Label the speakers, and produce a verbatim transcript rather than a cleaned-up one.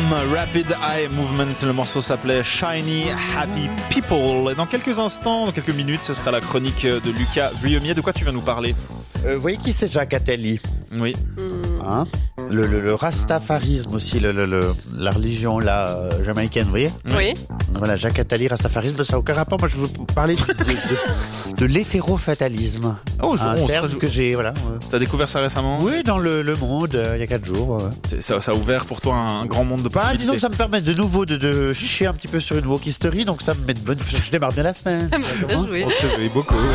Speaker 1: Rapid Eye Movement, le morceau s'appelait Shiny Happy People. Et dans quelques instants, dans quelques minutes, ce sera la chronique de Lucas Vuillemier. De quoi tu vas nous parler?
Speaker 2: Euh, vous voyez qui c'est Jacques Attali?
Speaker 1: Oui.
Speaker 2: Hein, le, le, le rastafarisme aussi, le, le, le, la religion là, euh, jamaïcaine, vous voyez?
Speaker 3: Oui.
Speaker 2: Voilà, Jacques Attali, rastafarisme, ça n'a aucun rapport. Moi, je veux vous parler de, de, de, de l'hétérofatalisme.
Speaker 1: Oh,
Speaker 2: un
Speaker 1: on
Speaker 2: terme
Speaker 1: se...
Speaker 2: que j'ai, voilà.
Speaker 1: T'as découvert ça récemment?
Speaker 2: Oui, dans le, le Monde, euh, il y a quatre jours. Euh.
Speaker 1: Ça, ça a ouvert pour toi un grand monde de
Speaker 2: Bah,
Speaker 1: possibilités.
Speaker 2: disons que ça me permet de nouveau de, de chicher un petit peu sur une walk history, donc ça me met de bonne... Je démarre bien la semaine.
Speaker 3: Bien joué.
Speaker 1: On se fait beaucoup.